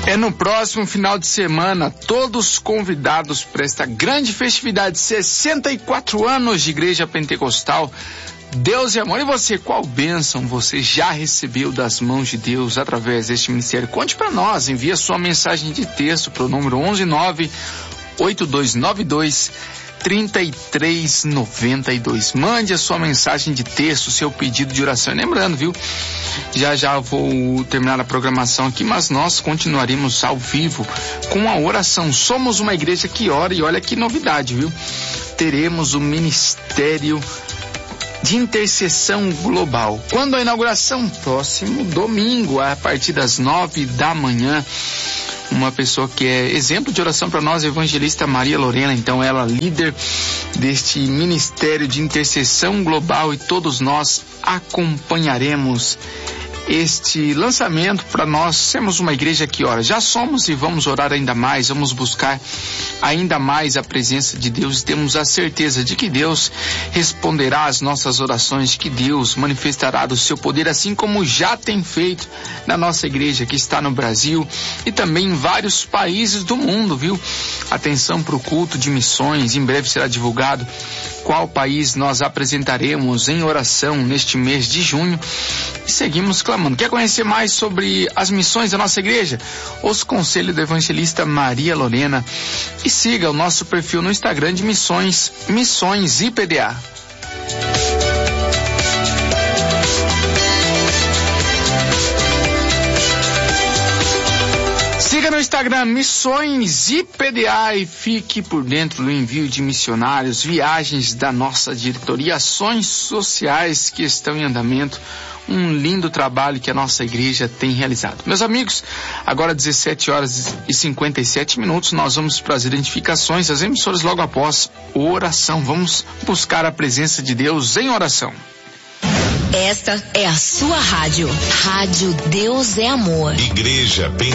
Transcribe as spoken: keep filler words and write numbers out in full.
É no próximo final de semana, todos convidados para esta grande festividade, sessenta e quatro anos de Igreja Pentecostal. Deus e amor. E você, qual bênção você já recebeu das mãos de Deus através deste ministério? Conte para nós, envia sua mensagem de texto para o número onze nove oito dois nove dois trinta e três noventa e dois. Mande a sua mensagem de texto, seu pedido de oração. E lembrando, viu? Já já vou terminar a programação aqui, mas nós continuaremos ao vivo com a oração. Somos uma igreja que ora, e olha que novidade, viu? Teremos o ministério de intercessão global. Quando a inauguração? Próximo domingo, a partir das nove da manhã. Uma pessoa que é exemplo de oração para nós, a evangelista Maria Lorena. Então, ela é líder deste ministério de intercessão global, e todos nós acompanharemos este lançamento para nós sermos uma igreja que ora. Já somos, e vamos orar ainda mais, vamos buscar ainda mais a presença de Deus, e temos a certeza de que Deus responderá às nossas orações, que Deus manifestará do seu poder, assim como já tem feito na nossa igreja que está no Brasil e também em vários países do mundo, viu? Atenção para o culto de missões, em breve será divulgado qual país nós apresentaremos em oração neste mês de junho, e seguimos clamando. Quer conhecer mais sobre as missões da nossa igreja? Os conselhos da evangelista Maria Lorena, e siga o nosso perfil no Instagram de Missões, Missões I P D A. Siga no Instagram Missões I P D A e fique por dentro do envio de missionários, viagens da nossa diretoria, ações sociais que estão em andamento. Um lindo trabalho que a nossa igreja tem realizado. Meus amigos, agora dezessete horas e cinquenta e sete minutos, nós vamos para as identificações, as emissoras logo após oração. Vamos buscar a presença de Deus em oração. Esta é a sua rádio. Rádio Deus é Amor. Igreja Pentecostal.